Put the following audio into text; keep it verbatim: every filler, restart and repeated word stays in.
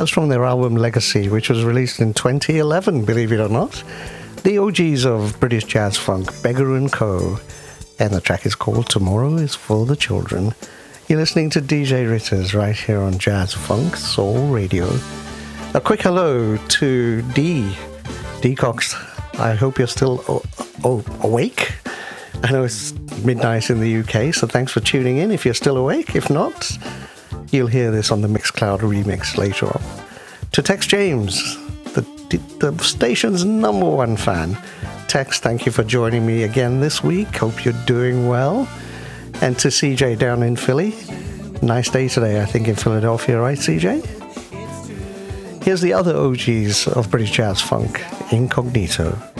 was from their album Legacy, which was released in twenty eleven, believe it or not. The O Gs of British jazz funk, Beggar and Co. And the track is called Tomorrow is for the Children. You're listening to D J Ritters right here on Jazz Funk Soul Radio. A quick hello to D. D Cox. I hope you're still o- o- awake. I know it's midnight in the U K, so thanks for tuning in if you're still awake. If not, you'll hear this on the Mixcloud remix later on. To Tex James, the, the station's number one fan. Tex, thank you for joining me again this week. Hope you're doing well. And to C J down in Philly, nice day today, I think, in Philadelphia, right, C J? Here's the other O Gs of British jazz funk, Incognito.